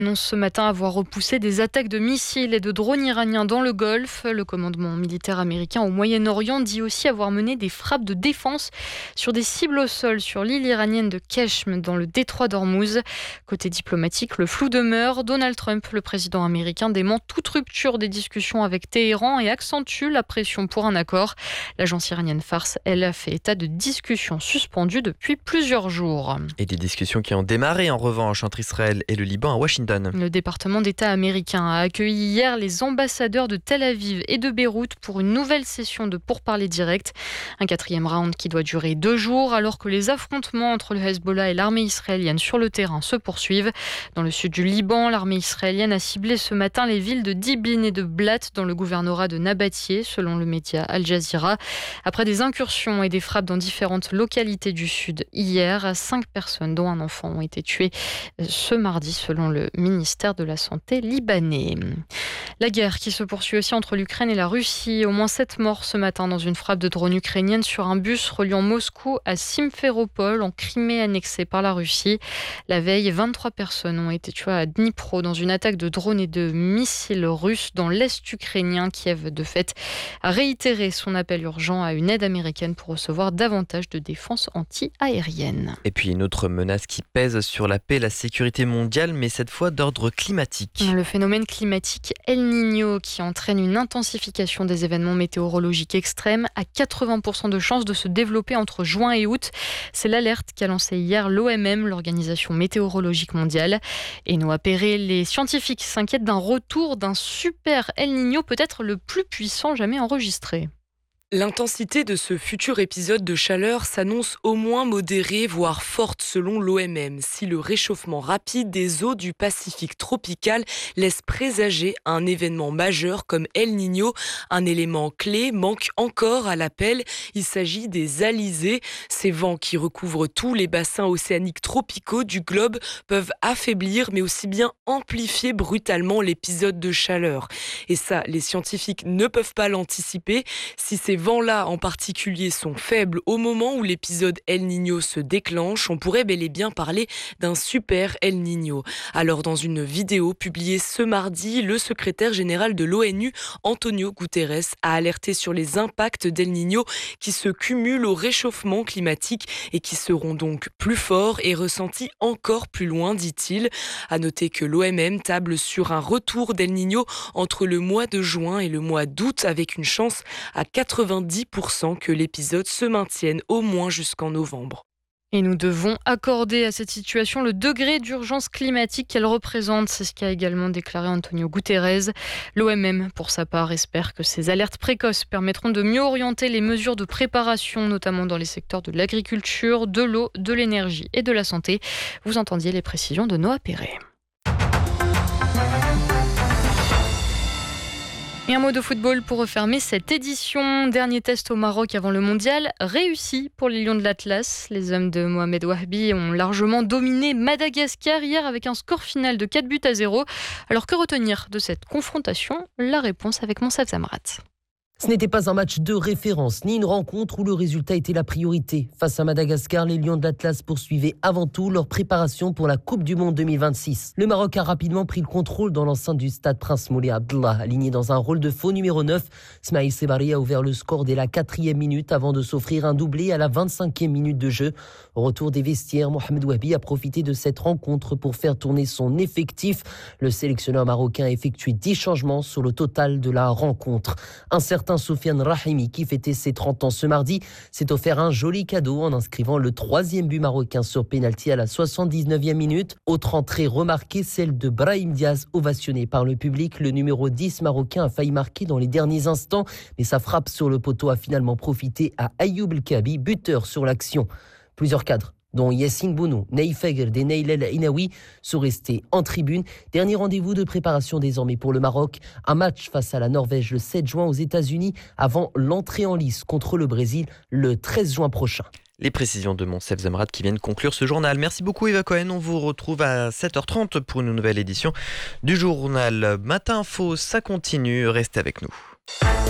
annonce ce matin avoir repoussé des attaques de missiles et de drones iraniens dans le Golfe. Le commandement militaire américain au Moyen-Orient dit aussi avoir mené des frappes de défense sur des cibles au sol sur l'île iranienne de Keshm dans le détroit d'Ormuz. Côté diplomatique, le flou demeure. Donald Trump, le président américain, dément toute rupture des discussions avec Téhéran et accentue la pression pour un accord. L'agence iranienne Fars, elle, a fait état de discussions suspendues depuis plusieurs jours. Et des discussions qui ont démarré en revanche entre Israël et le Liban à Washington. Le département d'État américain a accueilli hier les ambassadeurs de Tel Aviv et de Beyrouth pour une nouvelle session de pourparlers directs. Un 4e round qui doit durer 2 jours alors que les affrontements entre le Hezbollah et l'armée israélienne sur le terrain se poursuivent. Dans le sud du Liban, l'armée israélienne a ciblé ce matin les villes de Dibin et de Blat dans le gouvernorat de Nabatieh, selon le média Al Jazeera. Après des incursions et des frappes dans différentes localités du sud hier, 5 personnes, dont un enfant, ont été tuées ce mardi, selon le ministère de la Santé libanais. La guerre qui se poursuit aussi entre l'Ukraine et la Russie. Au moins 7 morts ce matin dans une frappe de drone ukrainienne sur un bus reliant Moscou à Simferopol, en Crimée annexée par la Russie. La veille, 23 personnes ont été tuées à Dnipro dans une attaque de drones et de missiles russes dans l'est ukrainien. Kiev, de fait, a réitéré son appel urgent à une aide américaine pour recevoir davantage de défense anti-aérienne. Et puis une autre menace qui pèse sur la paix et la sécurité mondiale, mais cette fois d'ordre climatique. Le phénomène climatique El Niño qui entraîne une intensification des événements météorologiques extrêmes à 80% de chances de se développer entre juin et août. C'est l'alerte qu'a lancée hier l'OMM, l'Organisation météorologique mondiale. Et Noah Perret, les scientifiques s'inquiètent d'un retour d'un super El Niño, peut-être le plus puissant jamais enregistré. L'intensité de ce futur épisode de chaleur s'annonce au moins modérée, voire forte selon l'OMM, si le réchauffement rapide des eaux du Pacifique tropical laisse présager un événement majeur comme El Niño. Un élément clé manque encore à l'appel, il s'agit des alizés. Ces vents qui recouvrent tous les bassins océaniques tropicaux du globe peuvent affaiblir mais aussi bien amplifier brutalement l'épisode de chaleur. Et ça, les scientifiques ne peuvent pas l'anticiper. Si ces vents-là en particulier sont faibles au moment où l'épisode El Niño se déclenche, on pourrait bel et bien parler d'un super El Niño. Alors dans une vidéo publiée ce mardi, le secrétaire général de l'ONU, Antonio Guterres, a alerté sur les impacts d'El Niño qui se cumulent au réchauffement climatique et qui seront donc plus forts et ressentis encore plus loin, dit-il. À noter que l'OMM table sur un retour d'El Niño entre le mois de juin et le mois d'août, avec une chance à 90% que l'épisode se maintienne au moins jusqu'en novembre. Et nous devons accorder à cette situation le degré d'urgence climatique qu'elle représente. C'est ce qu'a également déclaré Antonio Guterres. L'OMM, pour sa part, espère que ces alertes précoces permettront de mieux orienter les mesures de préparation, notamment dans les secteurs de l'agriculture, de l'eau, de l'énergie et de la santé. Vous entendiez les précisions de Noah Perret. Et un mot de football pour refermer cette édition. Dernier test au Maroc avant le mondial, réussi pour les Lions de l'Atlas. Les hommes de Mohamed Wahbi ont largement dominé Madagascar hier avec un score final de 4-0. Alors que retenir de cette confrontation ? La réponse avec Monsef Zamrat. Ce n'était pas un match de référence, ni une rencontre où le résultat était la priorité. Face à Madagascar, les Lions de l'Atlas poursuivaient avant tout leur préparation pour la Coupe du Monde 2026. Le Maroc a rapidement pris le contrôle dans l'enceinte du stade Prince Moulay Abdallah. Aligné dans un rôle de faux numéro 9, Smaïl Sebari a ouvert le score dès la 4e minute avant de s'offrir un doublé à la 25e minute de jeu. Au retour des vestiaires, Mohamed Wahbi a profité de cette rencontre pour faire tourner son effectif. Le sélectionneur marocain a effectué 10 changements sur le total de la rencontre. Un certain Soufiane Rahimi, qui fêtait ses 30 ans ce mardi, s'est offert un joli cadeau en inscrivant le 3e but marocain sur pénalty à la 79e minute. Autre entrée remarquée, celle de Brahim Diaz, ovationné par le public. Le numéro 10 marocain a failli marquer dans les derniers instants, mais sa frappe sur le poteau a finalement profité à Ayoub El Kabi, buteur sur l'action. Plusieurs cadres, dont Yassine Bounou, Naïf Agir et Naïl El Inaoui, sont restés en tribune. Dernier rendez-vous de préparation désormais pour le Maroc. Un match face à la Norvège le 7 juin aux États-Unis avant l'entrée en lice contre le Brésil le 13 juin prochain. Les précisions de Monsef Zamrat qui viennent conclure ce journal. Merci beaucoup Eva Cohen. On vous retrouve à 7h30 pour une nouvelle édition du journal Matin Info. Ça continue, restez avec nous.